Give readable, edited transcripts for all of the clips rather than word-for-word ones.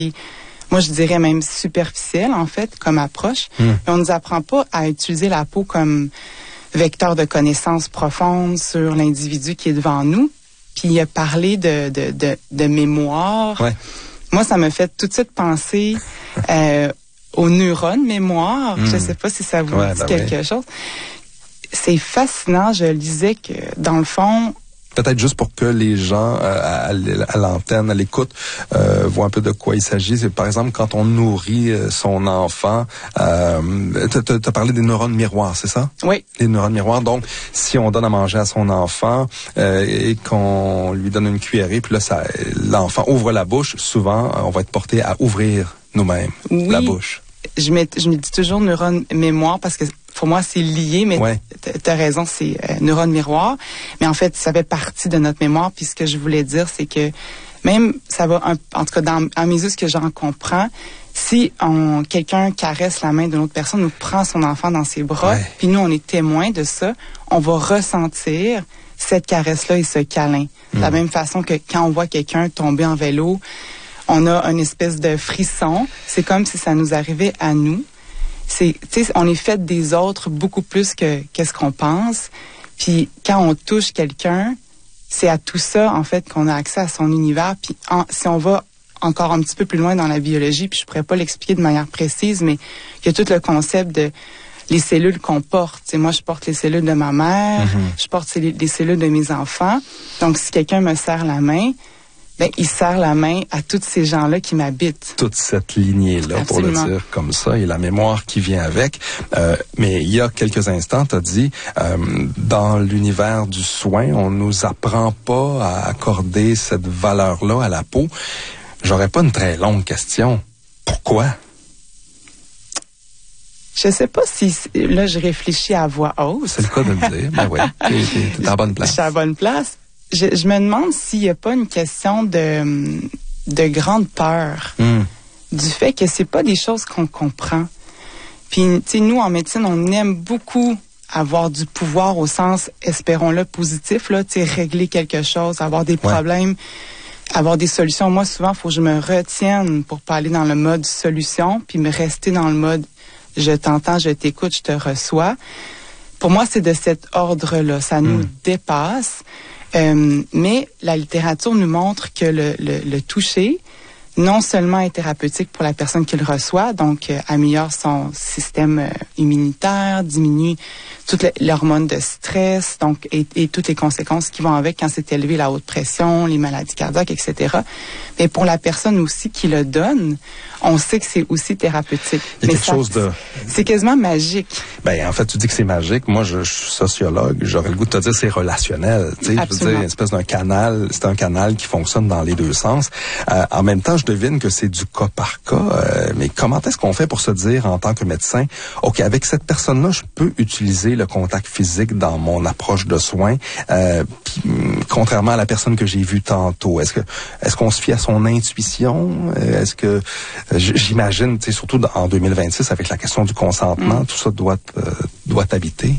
moi, je dirais même superficielle, en fait, comme approche. Mais on nous apprend pas à utiliser la peau comme vecteur de connaissances profondes sur l'individu qui est devant nous. Puis parler de mémoire. Ouais. Moi, ça me fait tout de suite penser aux neurones mémoire. Je sais pas si ça vous dit quelque chose. C'est fascinant. Je lisais que, dans le fond... Peut-être juste pour que les gens à l'antenne, à l'écoute, voient un peu de quoi il s'agit. C'est par exemple quand on nourrit son enfant. T'as parlé des neurones miroirs, c'est ça? Oui. Les neurones miroirs. Donc, si on donne à manger à son enfant et qu'on lui donne une cuillerée, puis là, l'enfant ouvre la bouche, souvent, on va être porté à ouvrir nous-mêmes la bouche. Je me dis toujours neurones mémoire parce que pour moi, c'est lié, mais t'as raison, c'est neurones miroir. Mais en fait, ça fait partie de notre mémoire. Puis ce que je voulais dire, c'est que même, ça va, en tout cas, à mes yeux, ce que j'en comprends, si quelqu'un caresse la main d'une autre personne ou prend son enfant dans ses bras, puis nous, on est témoins de ça, on va ressentir cette caresse-là et ce câlin. De la même façon que quand on voit quelqu'un tomber en vélo, on a une espèce de frisson. C'est comme si ça nous arrivait à nous. On est fait des autres beaucoup plus que qu'est-ce qu'on pense. Puis quand on touche quelqu'un, c'est à tout ça, en fait, qu'on a accès à son univers. Puis si on va encore un petit peu plus loin dans la biologie, puis je pourrais pas l'expliquer de manière précise, mais il y a tout le concept de les cellules qu'on porte. T'sais, moi, je porte les cellules de ma mère, je porte les cellules de mes enfants. Donc, si quelqu'un me serre la main, il serre la main à tous ces gens-là qui m'habitent. Toute cette lignée-là, Absolument. pour le dire comme ça, et la mémoire qui vient avec. Mais il y a quelques instants, tu as dit, dans l'univers du soin, on nous apprend pas à accorder cette valeur-là à la peau. J'aurais pas une très longue question. Pourquoi? Je sais pas si... Là, je réfléchis à voix haute. C'est le cas de le dire. Ben oui, t'es à la bonne place. Je suis à la bonne place. Je me demande s'il n'y a pas une question de grande peur du fait que c'est pas des choses qu'on comprend. Puis, tu sais, nous, en médecine, on aime beaucoup avoir du pouvoir au sens, espérons-le, positif, là, tu sais, régler quelque chose, avoir des problèmes, avoir des solutions. Moi, souvent, il faut que je me retienne pour pas aller dans le mode solution, puis me rester dans le mode je t'entends, je t'écoute, je te reçois. Pour moi, c'est de cet ordre-là. Ça nous dépasse. Mais la littérature nous montre que le toucher, non seulement est thérapeutique pour la personne qui le reçoit, donc améliore son système immunitaire, diminue toutes les hormones de stress, donc et toutes les conséquences qui vont avec quand c'est élevé la haute pression, les maladies cardiaques, etc. Mais pour la personne aussi qui le donne, on sait que c'est aussi thérapeutique. Il y a quelque chose de... C'est quasiment magique. Ben, en fait, tu dis que c'est magique. Moi, je suis sociologue. J'aurais le goût de te dire c'est relationnel. Tu sais, je veux dire, une espèce d'un canal. C'est un canal qui fonctionne dans les deux sens. En même temps, je devine que c'est du cas par cas. Mais comment est-ce qu'on fait pour se dire en tant que médecin, OK, avec cette personne-là, je peux utiliser le contact physique dans mon approche de soins, puis, contrairement à la personne que j'ai vue tantôt. Est-ce qu'on se fie à son intuition? Est-ce que j'imagine, tu sais, surtout en 2026, avec la question du consentement, tout ça doit habiter?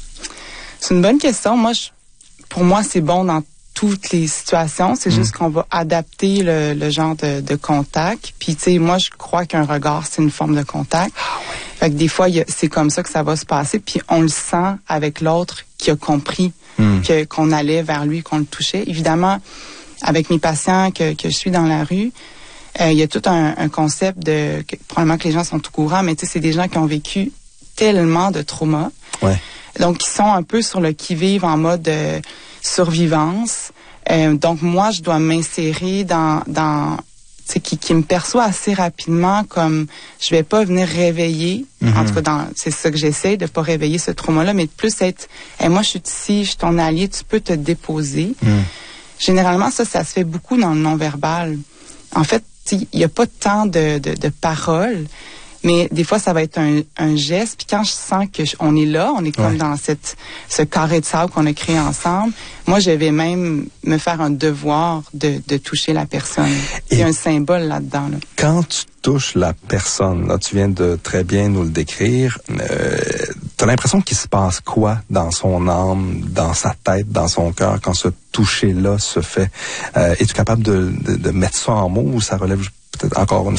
C'est une bonne question. Pour moi, c'est bon dans toutes les situations. C'est juste qu'on va adapter le genre de contact. Puis, tu sais, moi, je crois qu'un regard, c'est une forme de contact. Fait que des fois, c'est comme ça que ça va se passer. Puis, on le sent avec l'autre qui a compris qu'on allait vers lui, qu'on le touchait. Évidemment, avec mes patients que je suis dans la rue, il y a tout un concept probablement que les gens sont au courant, mais tu sais, c'est des gens qui ont vécu tellement de traumas. Donc, ils sont un peu sur le qui-vive en mode survivance. Donc, moi, je dois m'insérer dans tu sais, qui me perçoit assez rapidement comme je vais pas venir réveiller. En tout cas, c'est ça que j'essaie, de pas réveiller ce trauma-là, mais de plus être, moi, je suis ici, je suis ton allié, tu peux te déposer. Généralement, ça se fait beaucoup dans le non-verbal. En fait, il n'y a pas tant de paroles, mais des fois, ça va être un geste. Puis quand je sens qu'on est là, on est comme dans ce carré de sable qu'on a créé ensemble, moi, je vais même me faire un devoir de toucher la personne. Il y a un symbole là-dedans. Là. Quand tu touches la personne, là, tu viens de très bien nous le décrire, t'as l'impression qu'il se passe quoi dans son âme, dans sa tête, dans son cœur, quand ce toucher-là se fait? Es-tu capable de mettre ça en mots ou ça relève peut-être encore une